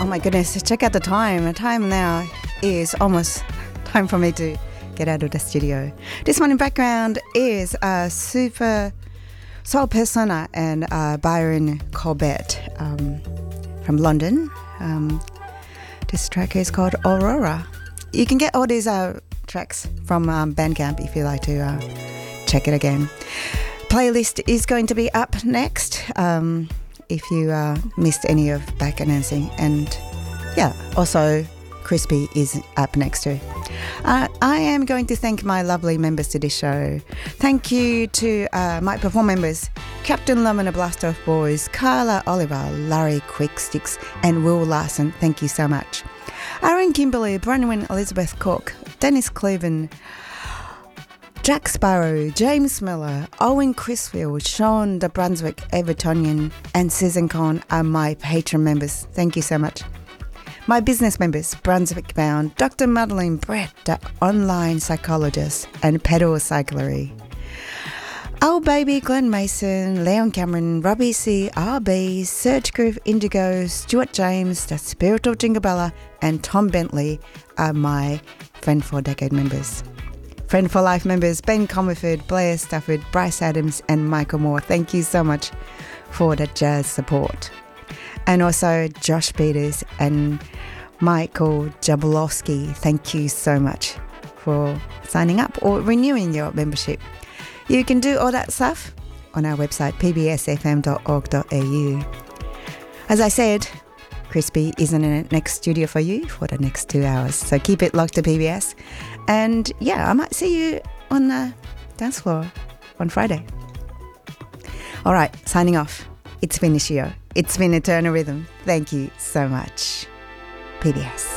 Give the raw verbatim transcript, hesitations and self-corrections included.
Oh my goodness, check out the time. The time now is almost time for me to get out of the studio. This one in background is uh, Super Soul Persona and uh, Byron Corbett um, from London. Um, this track is called Aurora. You can get all these uh, tracks from um, Bandcamp if you like to uh, check it again. Playlist is going to be up next um, if you uh, missed any of back announcing. And yeah, also Crispy is up next too. Uh, I am going to thank my lovely members to this show. Thank you to uh, my perform members, Captain Lum and the Blast Off Boys, Carla Oliver, Larry Quicksticks and Will Larson. Thank you so much. Aaron Kimberley, Bronwyn Elizabeth Cook, Dennis Cleven, Jack Sparrow, James Miller, Owen Crisfield, Sean the Brunswick Evertonian and Susan Conn are my patron members. Thank you so much. My business members, Brunswick Bound, Doctor Madeline Brett, the online psychologist and pedal cyclery. Oh Baby, Glenn Mason, Leon Cameron, Robbie C, R B, Search Groove Indigo, Stuart James, The Spirit of Jingabella and Tom Bentley are my Friend for Decade members. Friend for Life members, Ben Comerford, Blair Stafford, Bryce Adams and Michael Moore. Thank you so much for the jazz support. And also Josh Peters and Michael Jablowski. Thank you so much for signing up or renewing your membership. You can do all that stuff on our website, p b s f m dot org dot a u. As I said, Crispy is in the next studio for you for the next two hours. So keep it locked to P B S. And yeah, I might see you on the dance floor on Friday. All right, signing off. It's been Ishio. It's been Eternal Rhythm. Thank you so much. P B S.